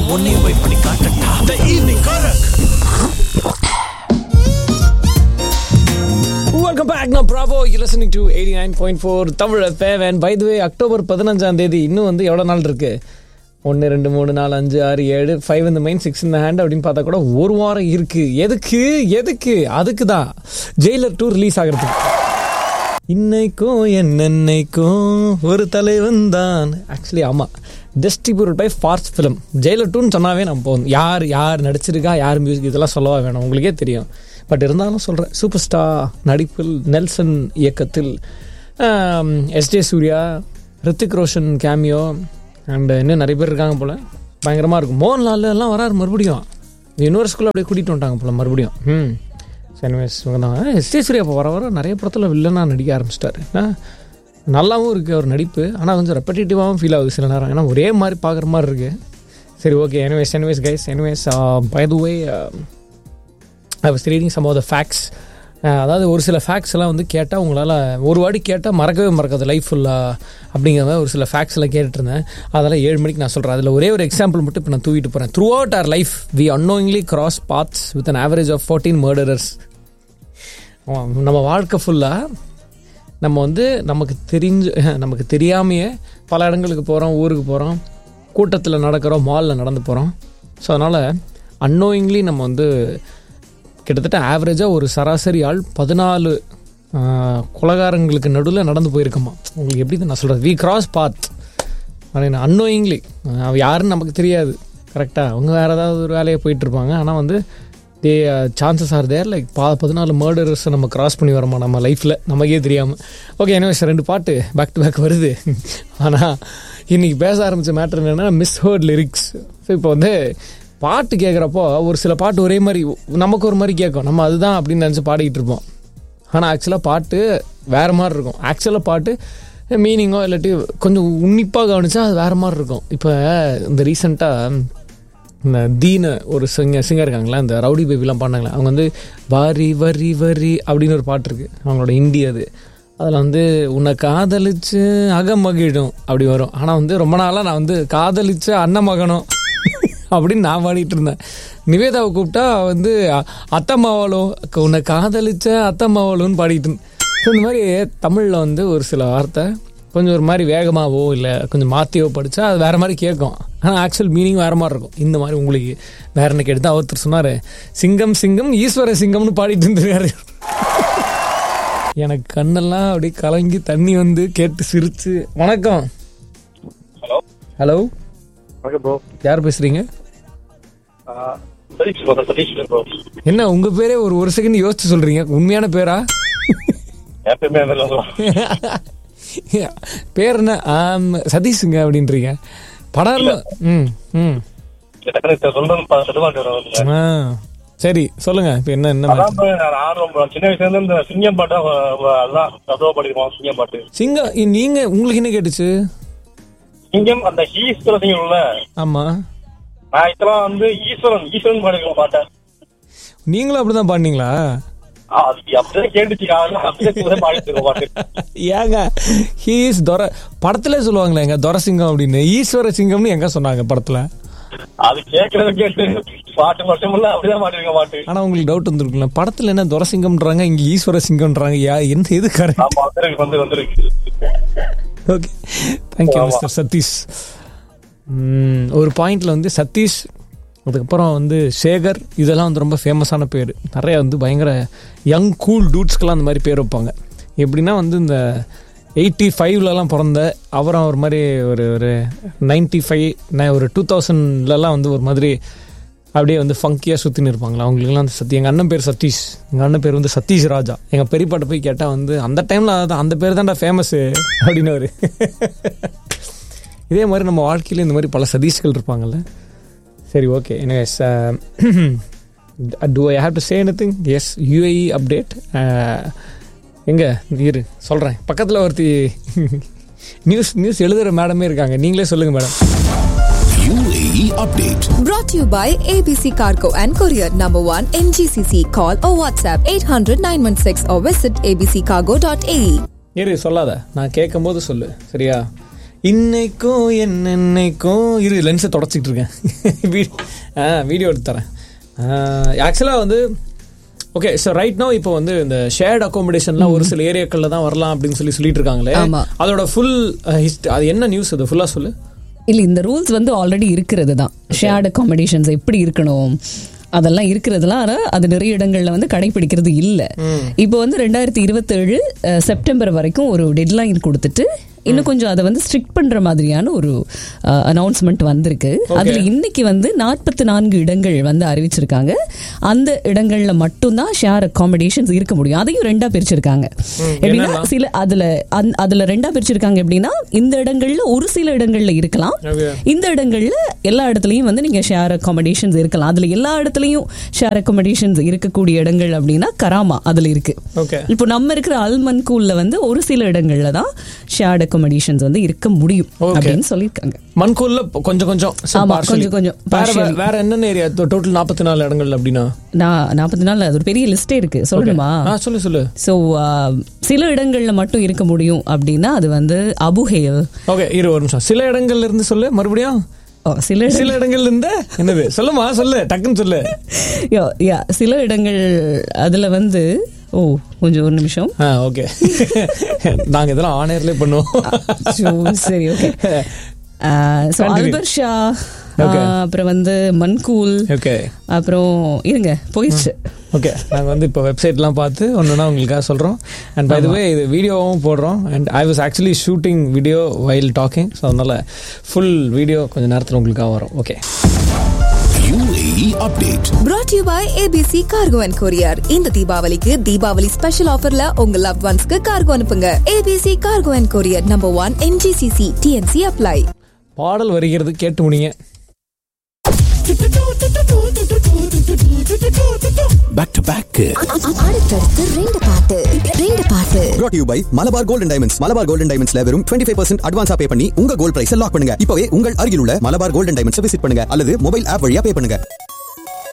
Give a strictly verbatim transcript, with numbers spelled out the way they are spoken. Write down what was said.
உன்னையும் போய் பண்ணி காட்டட்டா. The evening Korak. Welcome back. Now Bravo, you're listening to eighty-nine point four Tamil F M. And by the way, October பதினஞ்சாம் தேதி இன்னும் வந்து எவ்வளோ நாள் இருக்கு? ஒன்று ரெண்டு மூணு நாலு அஞ்சு ஆறு ஏழு ஃபைவ் இந்த மெயின் சிக்ஸ் இந்த ஹேண்ட் அப்படின்னு பார்த்தா கூட ஒரு வாரம் இருக்கு. எதுக்கு எதுக்கு அதுக்கு தான் ஜெயிலர் டூ ரிலீஸ் ஆகிறதுக்கு. இன்னைக்கும் என்னைக்கும் ஒரு தலைவன் தான். ஆக்சுவலி ஆமாம், distributed by Phars film. Jailer டூன்னு சொன்னாவே நம்ம போகணும். யார் யார் நடிச்சிருக்கா, யார் மியூசிக், இதெல்லாம் சொல்லவா வேணும், உங்களுக்கே தெரியும். பட் இருந்தாலும் சொல்கிறேன், சூப்பர் ஸ்டார் நடிப்பில், நெல்சன் இயக்கத்தில், S J Surya, Hrithik Roshan cameo and இன்னும் நிறைய பேர் இருக்காங்க போல். பயங்கரமாக இருக்கும். மோகன்லால் எல்லாம் வராரு மறுபடியும். யூனிவர்ஸ்குள்ளே அப்படியே கூட்டிகிட்டு வந்துட்டாங்க போல் மறுபடியும். ம் எனிவேஸ் இவங்க தான் எஸ் ஜே சூர்யா இப்போ வர வர நிறைய படத்தில் வில்லனாக நடிக்க ஆரம்பிச்சிட்டாரு. நல்லாவும் இருக்குது அவர் நடிப்பு, ஆனால் கொஞ்சம் ரெப்படேட்டிவாகவும் ஃபீல் ஆகுது சில நேரம். ஏன்னா ஒரே மாதிரி பார்க்குற மாதிரி இருக்குது. சரி, okay. Anyways anyways guys anyways by the way I was reading some of the facts. அதாவது ஒரு சில ஃபேக்ட்ஸ் எல்லாம் வந்து கேட்டால் உங்களால் ஒரு வாட்டி கேட்டால் மறக்கவே மறக்காது லைஃப் ஃபுல்லாக அப்படிங்கிற மாதிரி ஒரு சில ஃபேக்ட்ஸ் எல்லாம் கேட்டுட்டு இருந்தேன். அதெல்லாம் ஏழு மணிக்கு நான் சொல்கிறேன். அதில் ஒரே ஒரு எக்ஸாம்பிள் மட்டும் இப்போ நான் தூக்கிட்டு போகிறேன். Through out our life we annoyingly cross paths with an average of fourteen murderers. நம்ம வாழ்க்கை ஃபுல்லாக நம்ம வந்து நமக்கு தெரிஞ்சு நமக்கு தெரியாமையே பல இடங்களுக்கு போகிறோம், ஊருக்கு போகிறோம், கூட்டத்தில் நடக்கிறோம், மாலில் நடந்து போகிறோம். ஸோ அதனால் அன்னோயிங்லி நம்ம வந்து கிட்டத்தட்ட ஆவரேஜாக ஒரு சராசரி ஆள் பதினாலு கொலகாரங்களுக்கு நடுவில் நடந்து போயிருக்கோமா. உங்களுக்கு எப்படி தான் நான் சொல்கிறது, வி கிராஸ் பாத் அப்படின்னு அன்னோயிங்லி. யாருன்னு நமக்கு தெரியாது கரெக்டாக, அவங்க வேறு ஏதாவது ஒரு வேலையை போயிட்டுருப்பாங்க. ஆனால் வந்து தே சான்சஸ் ஆர் தேர் லைக் பா பதினாலு மர்டரர்ஸை நம்ம கிராஸ் பண்ணி வரோமா நம்ம லைஃப்பில், நமக்கே தெரியாமல். ஓகே, எனிவேஸ் ரெண்டு பாட்டு பேக் டு பேக் வருது. ஆனால் இன்றைக்கி பேச ஆரம்பித்த மேட்டர் என்னென்னா மிஸ்ஹர்ட் லிரிக்ஸ். ஸோ இப்போ வந்து பாட்டு கேட்குறப்போ ஒரு சில பாட்டு ஒரே மாதிரி நமக்கு ஒரு மாதிரி கேட்கும், நம்ம அதுதான் அப்படின்னு நினச்சி பாடிக்கிட்டு இருப்போம். ஆனால் ஆக்சுவலாக பாட்டு வேறு மாதிரி இருக்கும். ஆக்சுவலாக பாட்டு மீனிங்கோ இல்லாட்டி கொஞ்சம் உன்னிப்பாக கவனிச்சா அது வேறு மாதிரி இருக்கும். இப்போ இந்த ரீசெண்டாக இந்த தீன ஒரு சிங்கர் சிங்கர் இருக்காங்களா, இந்த ரவுடி பேபிலாம் பாடினாங்களே, அவங்க வந்து வாரி வரி வரி அப்படின்னு ஒரு பாட்டு இருக்குது, அவங்களோட இந்தி அது. அதில் வந்து உன்னை காதலிச்சு அகமகிழும் அப்படி வரும். ஆனால் வந்து ரொம்ப நாளாக நான் வந்து காதலிச்ச அன்னமகனும் அப்படின்னு நான் பாடிட்டு இருந்தேன். நிவேதாவை கூப்பிட்டா வந்து அத்தம்மாவளோ, உன்னை காதலிச்ச அத்தம்மாவளோன்னு பாடிட்டு இருந்தேன். ஸோ இந்த மாதிரி தமிழில் வந்து ஒரு சில வார்த்தை கொஞ்சம் ஒரு மாதிரி வேகமாகவோ இல்லை கொஞ்சம் மாற்றியோ படித்தா அது வேறு மாதிரி கேட்கும். ஆனால் ஆக்சுவல் மீனிங் வேறு மாதிரி இருக்கும். இந்த மாதிரி உங்களுக்கு வேறு என்ன கேட்டு ஒருத்தர் சொன்னார், சிங்கம் சிங்கம் ஈஸ்வர சிங்கம்னு பாடிட்டு இருந்திருக்காரு. எனக்கு கண்ணெல்லாம் அப்படியே கலங்கி தண்ணி வந்து கேட்டு சிரிச்சு. வணக்கம். ஹலோ ஹலோ வணக்கம் ப்ரோ. யார் பேசுறீங்க? என்ன உங்க பேரே ஒரு ஒரு செகண்ட் யோசிச்சு சொல்றீங்க, உண்மையான பேரா? பேர் என்ன? சதீஷுங்க அப்படின்றீங்க. படம் சரி சொல்லுங்க. இப்ப என்ன என்ன சின்ன வயசுல இருந்து இந்த சிங்கம் பாட்டு சிங்கம் பாட்டு சிங்கம் நீங்க உங்களுக்கு என்ன கேட்டுச்சு? சிங்கம் அந்த ஈஸ்வர சிங்கம் இல்ல? ஆமா. நான் இதெல்லாம் வந்து ஈஸ்வரன் ஈஸ்வரன் பாடிருக்கேன் பாட்டேன். நீங்களும் அப்படிதான் பாடினீங்களா? படத்துல சொல்லுவாங்களே எங்க துரை சிங்கம் அப்படின்னு, ஈஸ்வர சிங்கம்னு எங்க சொன்னாங்க படத்துல? அது கேட்கறது கேட்டு பாட்டு மட்டும் இல்ல அப்படிதான் பாடிருக்க பாட்டு. ஆனா உங்களுக்கு டவுட் வந்துருக்குல்ல, படத்துல என்ன துரை சிங்கம்ன்றாங்க, இங்க ஈஸ்வர சிங்கம்ன்றாங்க, என்ன எது கரெக்ட்? வந்து வந்துருக்கு. Okay, thank you mister Satish. ஒரு பாயிண்ட்ல வந்து சதீஷ், அதுக்கப்புறம் வந்து சேகர், இதெல்லாம் வந்து ரொம்ப ஃபேமஸான பேர். நிறைய வந்து பயங்கர யங் கூல் டூட்ஸ்க்கெல்லாம் அந்த மாதிரி பேர் வைப்பாங்க. எப்படின்னா வந்து இந்த எயிட்டி ஃபைவ்லலாம் பிறந்த அப்புறம் ஒரு மாதிரி ஒரு ஒரு நைன்டி ஃபைவ் ஒரு டூ தௌசண்ட்லலாம் வந்து ஒரு மாதிரி அப்படியே வந்து ஃபங்கியாக சுற்றின்னு இருப்பாங்களா, அவங்களுக்குலாம் வந்து சத்தி. எங்கள் அண்ணன் பேர் சதீஷ், எங்கள் அண்ணன் பேர் வந்து சதீஷ் ராஜா. எங்கள் பெரியப்பாட்ட போய் கேட்டால் வந்து அந்த டைமில் அதான் அந்த பேர் தான்டா ஃபேமஸ்ஸு அப்படின்னு ஒரு. இதே மாதிரி நம்ம வாழ்க்கையில் இந்த மாதிரி பல சதீஷ்கள் இருப்பாங்கள்ல. சரி, okay. Anyways, to I have to say anything? S, UAE update. எங்கே இரு சொல்கிறேன். பக்கத்தில் ஒருத்தி நியூஸ் நியூஸ் எழுதுகிற மேடமே இருக்காங்க. நீங்களே சொல்லுங்கள் madam. U A E update brought to you by A B C Cargo and Courier, number one in G C C. Call or WhatsApp eight hundred nine one six or visit a b c cargo dot a e. இரு சொல்லாத, நான் கேட்கும் போது சொல்லு சரியா? இன்னைக்கும் என்னென்னைக்கும் இரு லென்ஸை தொடச்சிக்கிட்டு இருக்கேன். ஆ வீடியோ எடுத்து தரேன். ஆக்சுவலாக வந்து ஓகே ஸோ ரைட் நோ இப்போ வந்து இந்த ஷேர்ட் அகாமடேஷன்லாம் ஒரு சில ஏரியாக்களில் தான் வரலாம் அப்படின்னு சொல்லி சொல்லிட்டு இருக்காங்களே, அதோட ஃபுல் ஹிஸ்ட் அது என்ன நியூஸ் அது ஃபுல்லாக சொல்லு. இல்லை, இந்த ரூல்ஸ் வந்து ஆல்ரெடி இருக்கிறது தான். ஷேர்ட் அகாமடேஷன்ஸ் எப்படி இருக்கணும் அதெல்லாம் இருக்கிறதுலாம், ஆனால் அது நிறைய இடங்கள்ல வந்து கடைபிடிக்கிறது இல்லை. இப்போ வந்து ரெண்டாயிரத்தி இருபத்தி ஏழு செப்டம்பர் வரைக்கும் ஒரு டெட்லைன் கொடுத்துட்டு இன்னும் கொஞ்சம் அதை வந்து ஸ்ட்ரிக்ட் பண்ற மாதிரியான ஒரு அனௌன்ஸ்மெண்ட் வந்திருக்கு. அதுல இன்னைக்கு வந்து நாற்பத்தி நான்கு இடங்கள் வந்து அறிவிச்சிருக்காங்க. அந்த இடங்கள்ல மட்டும்தான் ஷேர் அகாமடேஷன்ஸ் இருக்க முடியும். அதையும் ரெண்டா பிரிச்சிருக்காங்க. எப்படின்னா சில அதுல அதுல ரெண்டா பிரிச்சிருக்காங்க. எப்படின்னா இந்த இடங்கள்ல ஒரு சில இடங்கள்ல இருக்கலாம், இந்த இடங்கள்ல எல்லா இடத்துலயும் வந்து நீங்க ஷேர் அகாமடேஷன்ஸ் இருக்கலாம். அதுல எல்லா இடத்துலயும் ஷேர் அகாமடேஷன்ஸ் இருக்கக்கூடிய இடங்கள் அப்படின்னா கராமா அதுல இருக்கு. இப்போ நம்ம இருக்கிற அல்மன்கூல்ல வந்து ஒரு சில இடங்கள்ல தான் ஷேர் அகாமடேஷன்ஸ் வந்து இருக்க முடியும் அப்படின்னு சொல்லிருக்காங்க. மன்கூல்ல கொஞ்சம் கொஞ்சம் கொஞ்சம் கொஞ்சம் வேற என்னென்ன ஏரியா டோட்டல் நாற்பத்தி நாலு இடங்கள் அப்படின்னா நாற்பத்தி நாலு அது ஒரு பெரிய லிஸ்டே இருக்கு. சொல்லணுமா? சொல்லு சொல்லு. சோ சில இடங்கள்ல மட்டும் இருக்க முடியும் அப்படின்னா அது வந்து அபுஹேல். ஓகே இரு ஒரு நிமிஷம். சில இடங்கள்ல இருந்து சொல்லு மறுபடியும். சில சில இடங்கள்ல இருந்து என்னது சொல்லுமா சொல்லு டக்குன்னு சொல்லு. சில இடங்கள் அதுல வந்து ஓ கொஞ்சம் ஒரு நிமிஷம். ஓகே நாங்க இதெல்லாம் ஆனர்ல பண்ணுவோம். சரி ஓகே. சோ அல்பர்ஷா, அப்புறம் வந்து மன்கூல், அப்புறம் இருங்க போயிடுச்சு. ஓகே நாங்க வந்து இப்போ வெப்சைட்லாம் பார்த்து ஒன்றுனா உங்களுக்காக சொல்கிறோம். அண்ட் பை தி வே இது வீடியோவும் போடுறோம். And I was actually shooting video while docking. So அதனால ஃபுல் வீடியோ கொஞ்சம் நேரத்தில் உங்களுக்காக வரும். Okay. U A E update brought to you by A B C Cargo and Courier. இந்த தீபாவளிக்கு தீபாவளி ஸ்பெஷல் ஆஃபர்ல உங்க லவ்ட் ஒன்ஸ்க்கு கார்கோ அனுப்புங்க. A B C Cargo and Courier number one N G C C T N C apply. பாடல் வருகிறது கேட்டு முடிங்க. back to back அடுத்தடுத்து ரெண்டு பாட்டு ரெண்டு பாட்டு brought to you by Malabar golden diamonds. Malabar golden டைமண்ட்ஸ்ல வெறும் இருபத்தி ஐந்து பர்சன்ட் அட்வான்ஸா பே பண்ணி உங்க கோல்ட் பிரைஸ் லாக் பண்ணுங்க. இப்பவே உங்கள் அருகில் உள்ள மலபார் கோல்டன் டைமண்ட்ஸ் விசிட் பண்ணுங்க அல்லது மொபைல் ஆப் வழியா பே பண்ணுங்க.